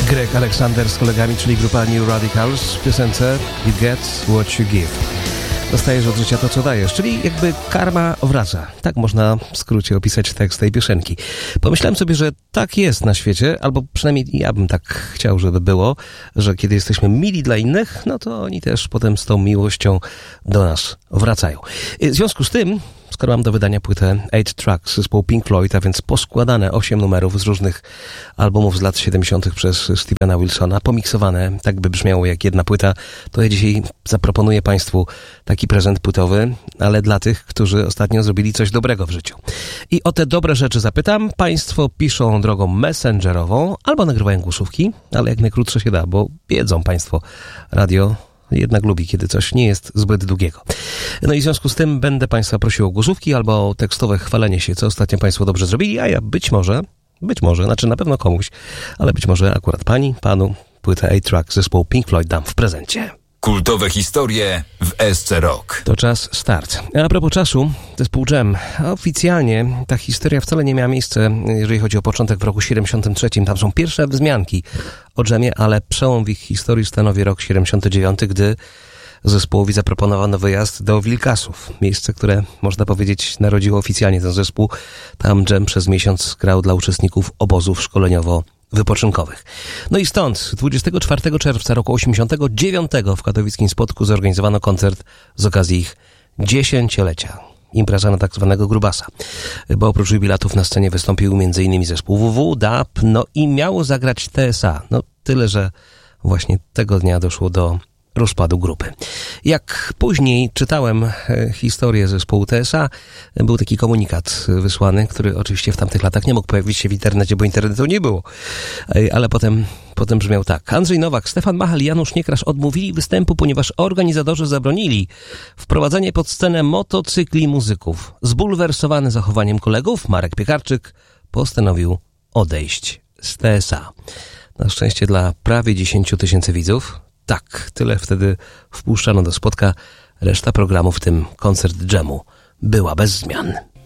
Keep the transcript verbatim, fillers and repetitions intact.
Greg Alexander z kolegami, czyli grupa New Radicals w piosence You Get What You Give. Dostajesz od życia to, co dajesz, czyli jakby karma wraca. Tak można w skrócie opisać tekst tej piosenki. Pomyślałem sobie, że tak jest na świecie, albo przynajmniej ja bym tak chciał, żeby było, że kiedy jesteśmy mili dla innych, no to oni też potem z tą miłością do nas wracają. W związku z tym, skoro mam do wydania płytę Eight Tracks zespołu Pink Floyd, a więc poskładane osiem numerów z różnych albumów z lat siedemdziesiątych przez Stevena Wilsona, pomiksowane, tak by brzmiało jak jedna płyta, to ja dzisiaj zaproponuję Państwu taki prezent płytowy, ale dla tych, którzy ostatnio zrobili coś dobrego w życiu. I o te dobre rzeczy zapytam. Państwo piszą drogą messengerową albo nagrywają głosówki, ale jak najkrótsze się da, bo wiedzą Państwo, radio jednak lubi, kiedy coś nie jest zbyt długiego. No i w związku z tym będę Państwa prosił o głosówki albo o tekstowe chwalenie się, co ostatnio Państwo dobrze zrobili, a ja być może, być może, znaczy na pewno komuś, ale być może akurat Pani, Panu, płytę Eight Track zespołu Pink Floyd dam w prezencie. Kultowe historie w S C Rock. To czas start. A propos czasu, zespół Jam. Oficjalnie ta historia wcale nie miała miejsca, jeżeli chodzi o początek w roku siedemdziesiątym trzecim. Tam są pierwsze wzmianki o Jamie, ale przełom w ich historii stanowi rok siedemdziesiąty dziewiąty, gdy zespołowi zaproponowano wyjazd do Wilkasów. Miejsce, które, można powiedzieć, narodziło oficjalnie ten zespół. Tam Jam przez miesiąc grał dla uczestników obozów szkoleniowo-wypoczynkowych. No i stąd dwudziestego czwartego czerwca roku osiemdziesiątego dziewiątego w katowickim Spodku zorganizowano koncert z okazji ich dziesięciolecia. Impreza na tak zwanego grubasa. Bo oprócz jubilatów na scenie wystąpił między innymi zespół W W, D A P, no i miało zagrać T S A. No tyle, że właśnie tego dnia doszło do rozpadu grupy. Jak później czytałem e, historię zespołu T S A, był taki komunikat wysłany, który oczywiście w tamtych latach nie mógł pojawić się w internecie, bo internetu nie było. E, ale potem, potem brzmiał tak. Andrzej Nowak, Stefan Machel i Janusz Niekrasz odmówili występu, ponieważ organizatorzy zabronili wprowadzenie pod scenę motocykli muzyków. Zbulwersowany zachowaniem kolegów, Marek Piekarczyk postanowił odejść z T S A. Na szczęście dla prawie dziesięciu tysięcy widzów, tak, tyle wtedy wpuszczano do Spodka. Reszta programu, w tym koncert Jamu, była bez zmian.